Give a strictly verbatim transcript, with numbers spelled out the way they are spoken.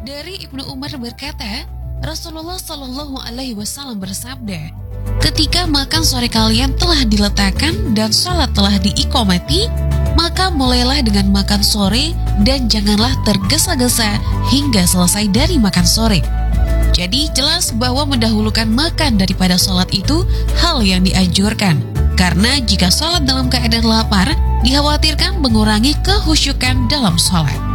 Dari Ibnu Umar berkata, Rasulullah Shallallahu Alaihi Wasallam bersabda, ketika makan sore kalian telah diletakkan dan sholat telah diiqomati, maka mulailah dengan makan sore dan janganlah tergesa-gesa hingga selesai dari makan sore. Jadi jelas bahwa mendahulukan makan daripada sholat itu hal yang dianjurkan, karena jika sholat dalam keadaan lapar, dikhawatirkan mengurangi kehusyukan dalam sholat.